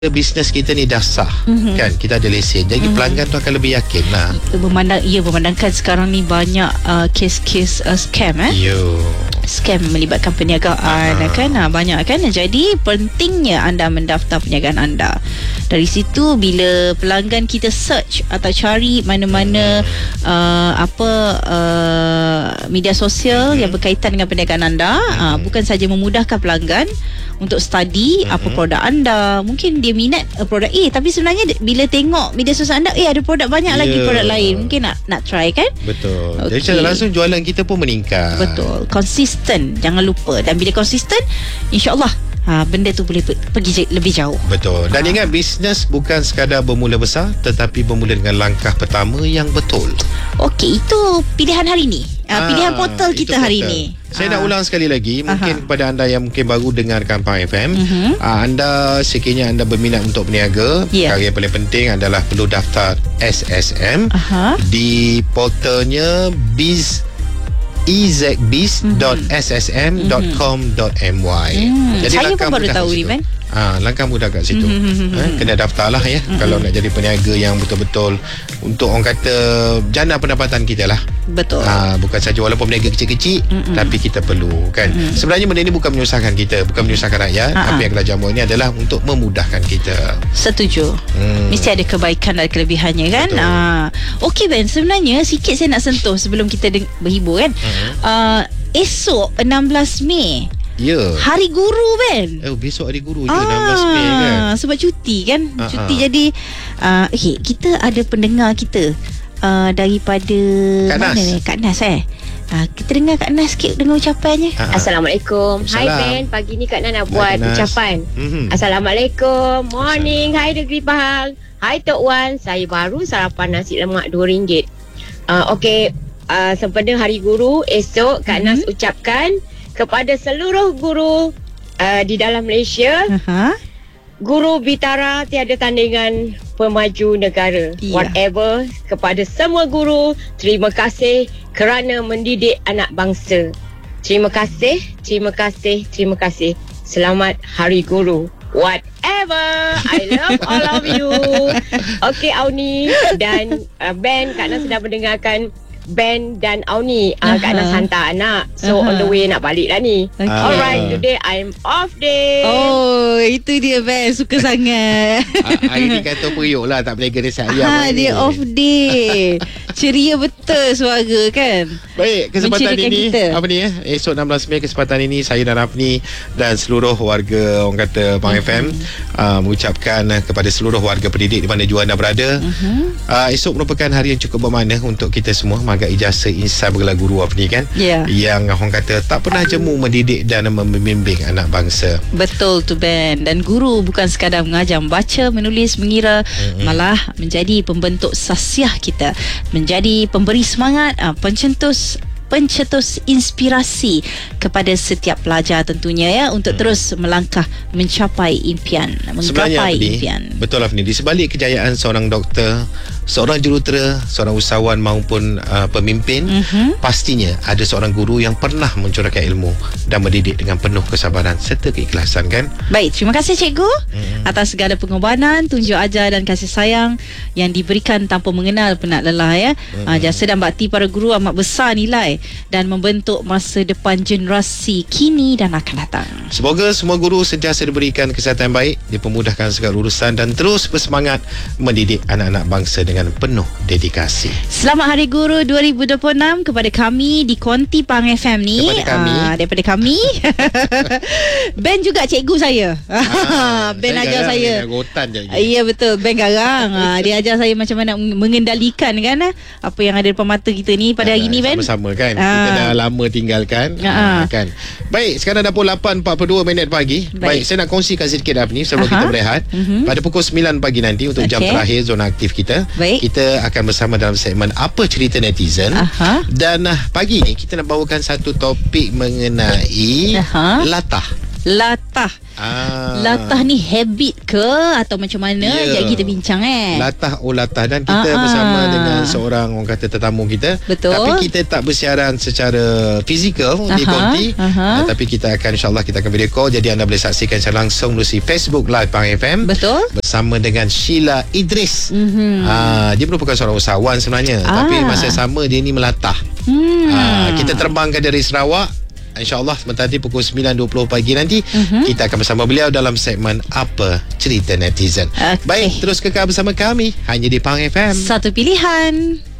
bisnes kita ni dah sah, kan, kita ada lesen, jadi pelanggan tu akan lebih yakin lah. Bermandangkan sekarang ni banyak kes-kes scam scam melibatkan perniagaan kan, banyak kan. Jadi pentingnya anda mendaftar perniagaan anda. Dari situ bila pelanggan kita search atau cari mana-mana media sosial yang berkaitan dengan perniagaan anda, bukan saja memudahkan pelanggan untuk study apa produk anda. Mungkin dia minat produk A, tapi sebenarnya bila tengok media sosial anda, ada produk banyak lagi produk lain. Mungkin nak try kan. Betul. Jadi secara langsung jualan kita pun meningkat. Betul. Konsisten, jangan lupa. Dan bila konsisten, insya-Allah benda tu boleh pergi lebih jauh. Betul. Dan ingat, bisnes bukan sekadar bermula besar, tetapi bermula dengan langkah pertama yang betul. Okey, itu pilihan hari ni. Pilihan portal kita hari ini. Saya nak ulang sekali lagi, mungkin kepada anda yang mungkin baru dengarkan Pang FM, anda sekiranya anda berminat untuk berniaga, perkara yang paling penting adalah perlu daftar SSM di portalnya ezbiz.ssm.com.my. Jadi saya pun baru tahu ni, Ben. Langkah mudah kat situ. Kena daftarlah ya, kalau nak jadi peniaga yang betul-betul untuk orang kata jana pendapatan kita lah. Betul. Bukan saja walaupun peniaga kecil-kecil, tapi kita perlu kan. Sebenarnya benda ni bukan menyusahkan kita, bukan menyusahkan rakyat, tapi yang Kelajam ini adalah untuk memudahkan kita. Setuju. Mesti ada kebaikan dan kelebihannya kan. Okey Ben, sebenarnya sikit saya nak sentuh sebelum kita berhibur kan. Esok 16 Mei Hari Guru, Ben. Besok Hari Guru je 16 Mei kan. Sebab cuti kan. Cuti jadi kita ada pendengar kita daripada Kak Nas. Mana ni? Kak Nas kita dengar Kak Nas sikit dengan ucapannya. Assalamualaikum. Hai Ben, pagi ni Kak Nas nak buat ucapan. Assalamualaikum. Morning. Hai Negeri Pahang. Hai Tok Wan. Saya baru sarapan nasi lemak RM2. Okey, sempena Hari Guru esok, Kak Nas ucapkan kepada seluruh guru di dalam Malaysia, guru Bitara tiada tandingan, pemaju negara. Whatever, kepada semua guru, terima kasih kerana mendidik anak bangsa. Terima kasih, terima kasih, terima kasih. Selamat Hari Guru. Whatever, I love all of you. Okey Auni dan Ben, Kak Nas sedang mendengarkan Ben dan Auni. Kak Nas hantar anak, so on the way nak balik lah ni. Alright, today I'm off day. Oh, itu dia Ben, suka sangat. Hari ni kata periuk lah, tak berniaga dia sayang. Dia off day. Ceria betul suara kan. Baik, kesempatan ini kita. Esok 16 Mei, kesempatan ini saya dan Afni dan seluruh warga orang kata Pang FM mengucapkan kepada seluruh warga pendidik di mana jua anda berada. Esok merupakan hari yang cukup bermakna untuk kita semua. Maka ijazah insan bergelar guru Afni kan, yang orang kata tak pernah jemu mendidik dan membimbing anak bangsa. Betul tu Ben. Dan guru bukan sekadar mengajar membaca, menulis, mengira, malah menjadi pembentuk sasiah kita, menjadi pemberi semangat, pencetus inspirasi kepada setiap pelajar tentunya ya, untuk terus melangkah mencapai impian, menggapai impian. Betul Afni, di sebalik kejayaan seorang doktor, seorang jurutera, seorang usahawan maupun pemimpin, pastinya ada seorang guru yang pernah mencurahkan ilmu dan mendidik dengan penuh kesabaran serta keikhlasan kan. Baik, terima kasih cikgu atas segala pengorbanan, tunjuk ajar dan kasih sayang yang diberikan tanpa mengenal penat lelah ya. Jasa dan bakti para guru amat besar nilai dan membentuk masa depan generasi kini dan akan datang. Semoga semua guru sentiasa diberikan kesihatan yang baik, dipermudahkan segala urusan dan terus bersemangat mendidik anak-anak bangsa dengan penuh dedikasi. Selamat Hari Guru 2026 kepada kami di Konti Pang FM ni. Daripada kami. Ben juga cikgu saya. Ben ajar saya. Ya betul, Ben garang. Dia ajar saya macam mana mengendalikan kan apa yang ada depan mata kita ni pada hari ni Ben. Sama-sama kan. Kita dah lama tinggalkan kan. Baik, sekarang dah pukul 8.42 pagi. Baik, saya nak kongsikan sedikit ni sebelum kita berehat. Pada pukul 9 pagi nanti untuk jam terakhir zona aktif kita. Kita akan bersama dalam segmen Apa Cerita Netizen. Dan pagi ni kita nak bawakan satu topik mengenai latah. Latah. Latah ni habit ke atau macam mana? Jadi kita bincang latah dan kita bersama dengan seorang orang kata tetamu kita. Betul. Tapi kita tak bersiaran secara fizikal di konti. Tapi kita akan insya-Allah kita akan video call, jadi anda boleh saksikan secara langsung melalui Facebook Live Pang FM. Betul. Bersama dengan Sheila Idris. Dia merupakan seorang usahawan sebenarnya, tapi masa sama dia ni melatah. Kita terbangkan dari Sarawak. InsyaAllah sebentar nanti pukul 9.20 pagi nanti kita akan bersama beliau dalam segmen Apa Cerita Netizen. Baik, terus kekal bersama kami hanya di Pang FM. Satu pilihan.